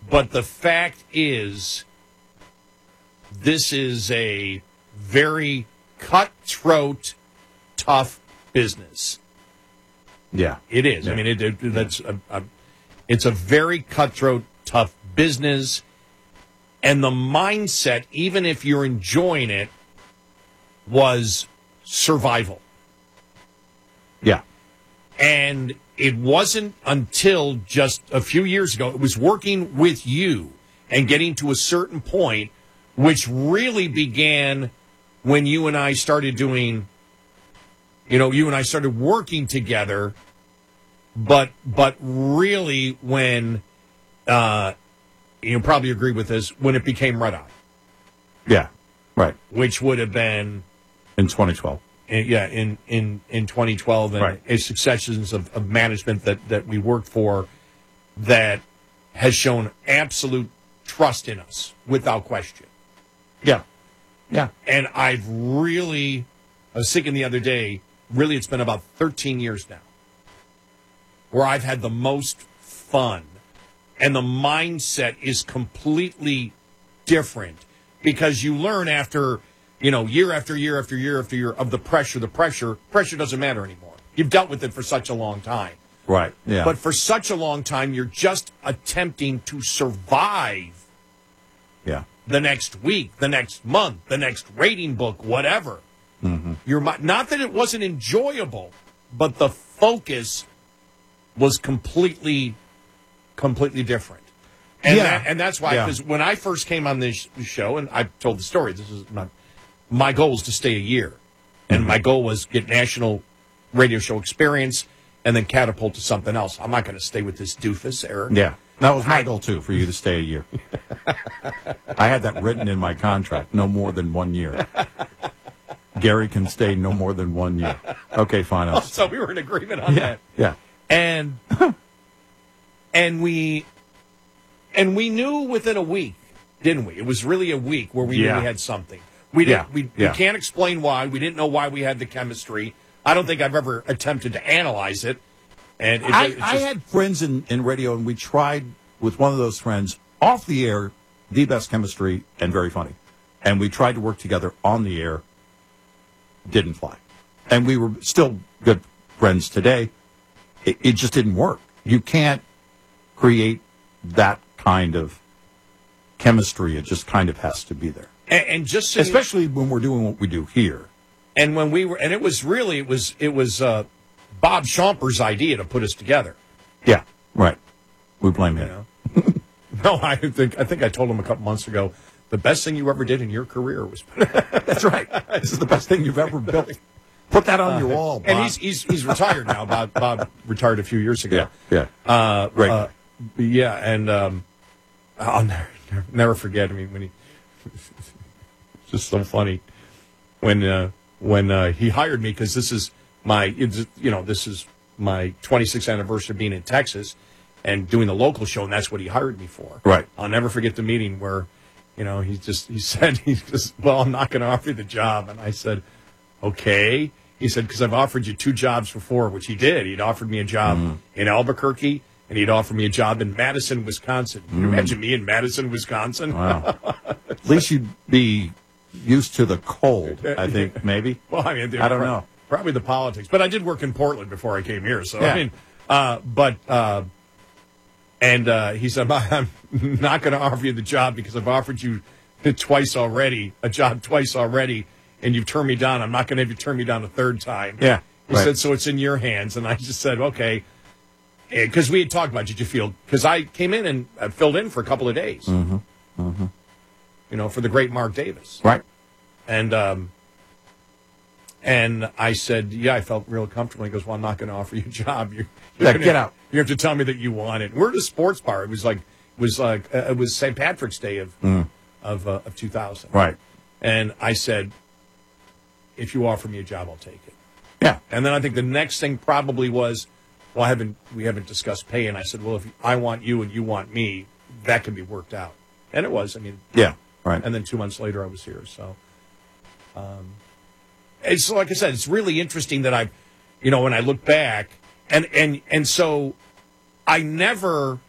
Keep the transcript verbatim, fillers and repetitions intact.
but the fact is, this is a very cutthroat, tough business. Yeah, it is. Yeah. I mean, it, it, that's a, a, it's a very cutthroat, tough business, and the mindset, even if you're enjoying it, was survival. Yeah, and it wasn't until just a few years ago, it was working with you and getting to a certain point, which really began when you and I started doing, you know, you and I started working together, but but really when, uh, you'll probably agree with this, when it became Red Eye. Yeah, right. Which would have been... In twenty twelve. In, yeah, in, in, in twenty twelve, and right. a successions of, of management that, that we worked for that has shown absolute trust in us, without question. Yeah. Yeah. And I've really, I was thinking the other day, really it's been about thirteen years now, where I've had the most fun. And the mindset is completely different because you learn after, you know, year after year after year after year of the pressure, the pressure, pressure doesn't matter anymore. You've dealt with it for such a long time. Right, yeah. But for such a long time, you're just attempting to survive yeah. the next week, the next month, the next rating book, whatever. Mm-hmm. You're not that it wasn't enjoyable, but the focus was completely, completely different. And, yeah. that, and that's why, because yeah. when I first came on this show, and I've told the story, this is my, my goal was to stay a year. And mm-hmm. my goal was get national radio show experience and then catapult to something else. I'm not going to stay with this doofus, Eric. Yeah. That was my goal, too, for you to stay a year. I had that written in my contract, no more than one year. Gary can stay no more than one year. Okay, fine. I'll oh, so we were in agreement on yeah, that. Yeah. And and we and we knew within a week, didn't we? It was really a week where we yeah. knew we had something. We didn't yeah. we, yeah. we can't explain why. We didn't know why we had the chemistry. I don't think I've ever attempted to analyze it. And it, I, it's I just, had friends in, in radio, and we tried with one of those friends off the air, the best chemistry and very funny. And we tried to work together on the air. Didn't fly. And we were still good friends today. It, it just didn't work. You can't create that kind of chemistry. It just kind of has to be there. And, and just so especially you, when we're doing what we do here. And when we were, and it was really, it was, it was uh, Bob Schomper's idea to put us together. Yeah, right. We blame him. You know? No, I think I think I told him a couple months ago, the best thing you ever did in your career was. That's right. This is the best thing you've ever built. Put that on uh, your wall, Bob. And he's he's he's retired now. Bob Bob retired a few years ago. Yeah, yeah. Uh, right. Uh, yeah, and um, I'll never, never never forget. I mean, when he it's just so funny when uh, when uh, he hired me, because this is my it's, you know this is my twenty-sixth anniversary of being in Texas and doing the local show, and that's what he hired me for. Right. I'll never forget the meeting where, you know, he just he said he just well, I'm not going to offer you the job, and I said, okay. He said, because I've offered you two jobs before, which he did. He'd offered me a job mm. in Albuquerque, and he'd offered me a job in Madison, Wisconsin. Can you mm. imagine me in Madison, Wisconsin? Wow. At least you'd be used to the cold, I think, maybe. Well, I mean, I don't pro- know. Probably the politics. But I did work in Portland before I came here. So, yeah. I mean, uh, but, uh, and uh, he said, I'm not going to offer you the job because I've offered you twice already, a job twice already. And you've turned me down. I'm not going to have you turn me down a third time. Yeah. He right. said, so it's in your hands. And I just said, okay. Because we had talked about, did you feel, because I came in and I filled in for a couple of days. Mm-hmm. Mm-hmm. You know, for the great Mark Davis. Right. And um, and I said, yeah, I felt real comfortable. He goes, well, I'm not going to offer you a job. You're, you're yeah, gonna, get out. You have to tell me that you want it. We're at a sports bar. It was like, it was like, uh, it was Saint Patrick's Day of, mm. of, uh, of two thousand. Right. And I said, if you offer me a job, I'll take it. Yeah. And then I think the next thing probably was, well, I haven't, we haven't discussed pay. And I said, well, if I want you and you want me, that can be worked out. And it was. I mean, yeah, right. And then two months later, I was here. So, um, it's like I said, it's really interesting that I, you know, when I look back, and and and so I never,